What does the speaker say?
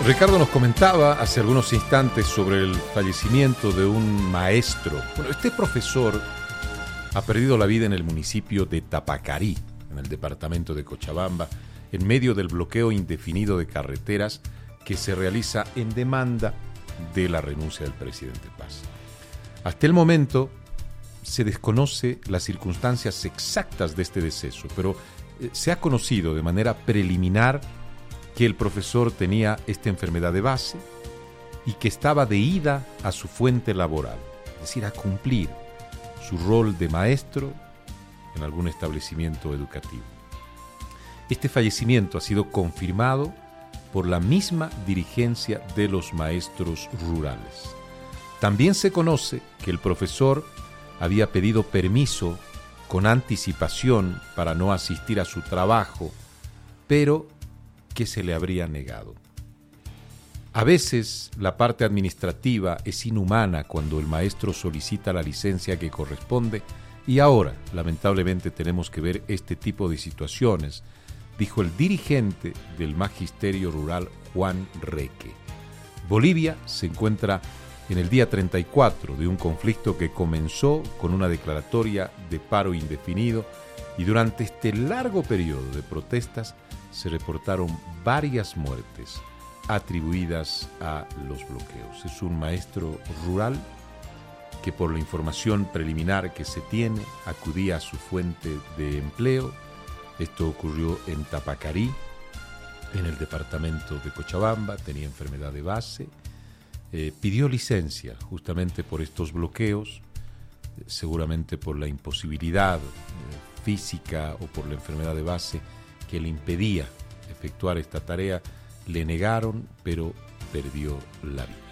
Ricardo nos comentaba hace algunos instantes sobre el fallecimiento de un maestro. Bueno, este profesor ha perdido la vida en el municipio de Tapacarí, en el departamento de Cochabamba, en medio del bloqueo indefinido de carreteras que se realiza en demanda de la renuncia del presidente Paz. Hasta el momento se desconoce las circunstancias exactas de este deceso, pero se ha conocido de manera preliminar que el profesor tenía esta enfermedad de base y que estaba de ida a su fuente laboral, es decir, a cumplir su rol de maestro en algún establecimiento educativo. Este fallecimiento ha sido confirmado por la misma dirigencia de los maestros rurales. También se conoce que el profesor había pedido permiso con anticipación para no asistir a su trabajo, pero que se le habría negado. A veces la parte administrativa es inhumana cuando el maestro solicita la licencia que corresponde y ahora, lamentablemente, tenemos que ver este tipo de situaciones, dijo el dirigente del Magisterio Rural, Juan Reque. Bolivia se encuentra en el día 34 de un conflicto que comenzó con una declaratoria de paro indefinido y durante este largo periodo de protestas se reportaron varias muertes atribuidas a los bloqueos. Es un maestro rural que, por la información preliminar que se tiene, acudía a su fuente de empleo. Esto ocurrió en Tapacarí, en el departamento de Cochabamba, tenía enfermedad de base, pidió licencia justamente por estos bloqueos, seguramente por la imposibilidad física o por la enfermedad de base que le impedía efectuar esta tarea. Le negaron, pero perdió la vida.